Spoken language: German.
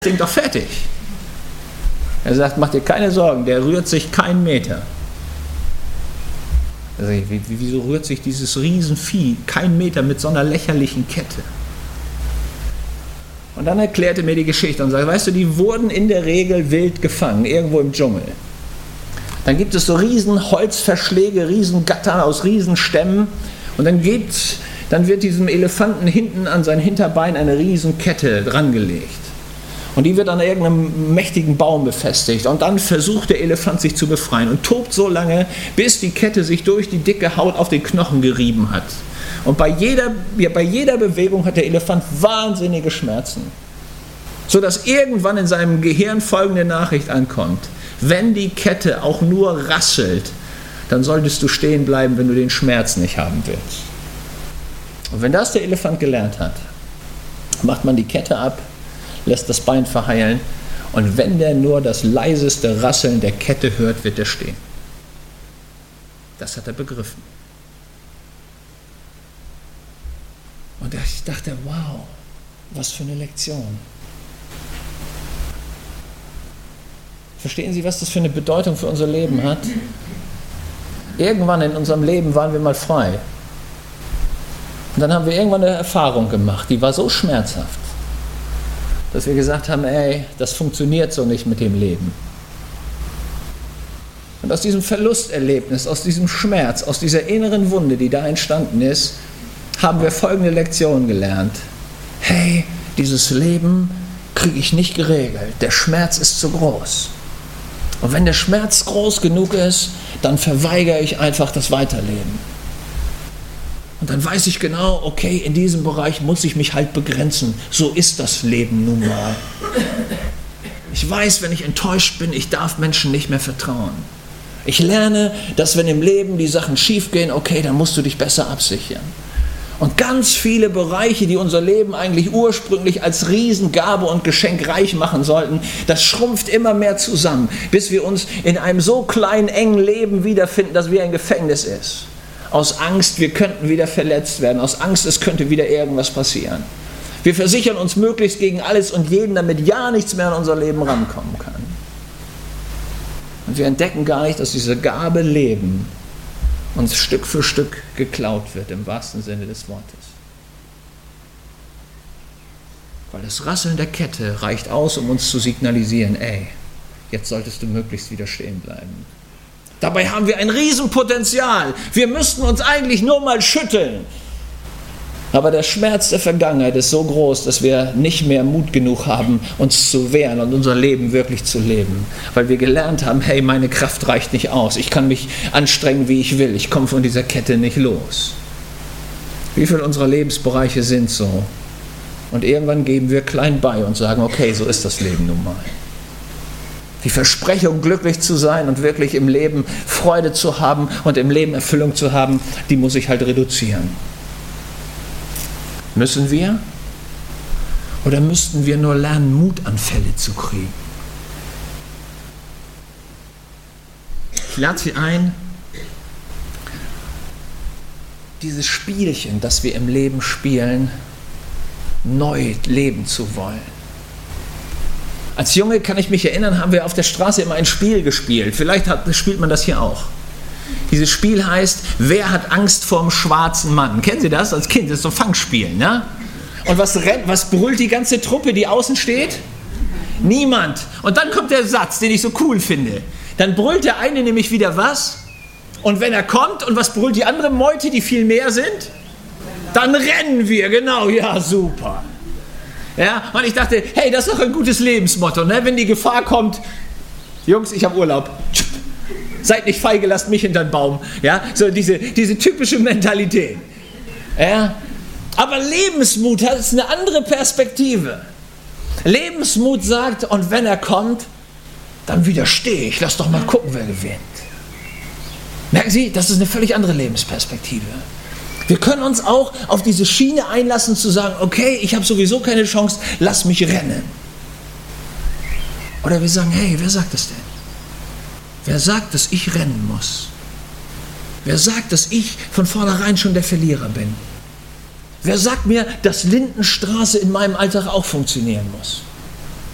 Ding doch fertig. Er sagt, mach dir keine Sorgen, der rührt sich keinen Meter. Also, wieso rührt sich dieses Riesenvieh keinen Meter mit so einer lächerlichen Kette? Und dann erklärt er mir die Geschichte und sagt, weißt du, die wurden in der Regel wild gefangen, irgendwo im Dschungel. Dann gibt es so riesen Holzverschläge, riesen Gatter aus riesen Stämmen und dann wird diesem Elefanten hinten an sein Hinterbein eine riesen Kette drangelegt. Und die wird an irgendeinem mächtigen Baum befestigt. Und dann versucht der Elefant sich zu befreien und tobt so lange, bis die Kette sich durch die dicke Haut auf den Knochen gerieben hat. Und bei jeder Bewegung hat der Elefant wahnsinnige Schmerzen. Sodass irgendwann in seinem Gehirn folgende Nachricht ankommt. Wenn die Kette auch nur rasselt, dann solltest du stehen bleiben, wenn du den Schmerz nicht haben willst. Und wenn das der Elefant gelernt hat, macht man die Kette ab, lässt das Bein verheilen und wenn der nur das leiseste Rasseln der Kette hört, wird er stehen. Das hat er begriffen. Und ich dachte, wow, was für eine Lektion. Verstehen Sie, was das für eine Bedeutung für unser Leben hat? Irgendwann in unserem Leben waren wir mal frei. Und dann haben wir irgendwann eine Erfahrung gemacht, die war so schmerzhaft, dass wir gesagt haben, ey, das funktioniert so nicht mit dem Leben. Und aus diesem Verlusterlebnis, aus diesem Schmerz, aus dieser inneren Wunde, die da entstanden ist, haben wir folgende Lektion gelernt. Hey, dieses Leben kriege ich nicht geregelt. Der Schmerz ist zu groß. Und wenn der Schmerz groß genug ist, dann verweigere ich einfach das Weiterleben. Und dann weiß ich genau, okay, in diesem Bereich muss ich mich halt begrenzen. So ist das Leben nun mal. Ich weiß, wenn ich enttäuscht bin, ich darf Menschen nicht mehr vertrauen. Ich lerne, dass wenn im Leben die Sachen schief gehen, okay, dann musst du dich besser absichern. Und ganz viele Bereiche, die unser Leben eigentlich ursprünglich als Riesengabe und Geschenk reich machen sollten, das schrumpft immer mehr zusammen, bis wir uns in einem so kleinen, engen Leben wiederfinden, dass wie ein Gefängnis ist. Aus Angst, wir könnten wieder verletzt werden. Aus Angst, es könnte wieder irgendwas passieren. Wir versichern uns möglichst gegen alles und jeden, damit ja nichts mehr in unser Leben rankommen kann. Und wir entdecken gar nicht, dass diese Gabe Leben uns Stück für Stück geklaut wird, im wahrsten Sinne des Wortes. Weil das Rasseln der Kette reicht aus, um uns zu signalisieren, ey, jetzt solltest du möglichst wieder stehen bleiben. Dabei haben wir ein Riesenpotenzial. Wir müssten uns eigentlich nur mal schütteln. Aber der Schmerz der Vergangenheit ist so groß, dass wir nicht mehr Mut genug haben, uns zu wehren und unser Leben wirklich zu leben. Weil wir gelernt haben, hey, meine Kraft reicht nicht aus. Ich kann mich anstrengen, wie ich will. Ich komme von dieser Kette nicht los. Wie viele unserer Lebensbereiche sind so? Und irgendwann geben wir klein bei und sagen, okay, so ist das Leben nun mal. Die Versprechung, glücklich zu sein und wirklich im Leben Freude zu haben und im Leben Erfüllung zu haben, die muss ich halt reduzieren. Müssen wir? Oder müssten wir nur lernen, Mutanfälle zu kriegen? Ich lade Sie ein, dieses Spielchen, das wir im Leben spielen, neu leben zu wollen. Als Junge, kann ich mich erinnern, haben wir auf der Straße immer ein Spiel gespielt. Vielleicht spielt man das hier auch. Dieses Spiel heißt, wer hat Angst vor dem schwarzen Mann? Kennen Sie das als Kind? Das ist so ein Fangspiel, ne? Und was brüllt die ganze Truppe, die außen steht? Niemand. Und dann kommt der Satz, den ich so cool finde. Dann brüllt der eine nämlich wieder was. Und wenn er kommt, und was brüllt die andere Meute, die viel mehr sind? Dann rennen wir, genau, ja, super. Ja, und ich dachte, hey, das ist doch ein gutes Lebensmotto, ne? Wenn die Gefahr kommt, Jungs, ich habe Urlaub, seid nicht feige, lasst mich hinter den Baum. Ja, so diese typische Mentalität. Ja, aber Lebensmut hat eine andere Perspektive. Lebensmut sagt, und wenn er kommt, dann widerstehe ich, lass doch mal gucken, wer gewinnt. Merken Sie, das ist eine völlig andere Lebensperspektive. Wir können uns auch auf diese Schiene einlassen, zu sagen, okay, ich habe sowieso keine Chance, lass mich rennen. Oder wir sagen, hey, wer sagt das denn? Wer sagt, dass ich rennen muss? Wer sagt, dass ich von vornherein schon der Verlierer bin? Wer sagt mir, dass Lindenstraße in meinem Alltag auch funktionieren muss?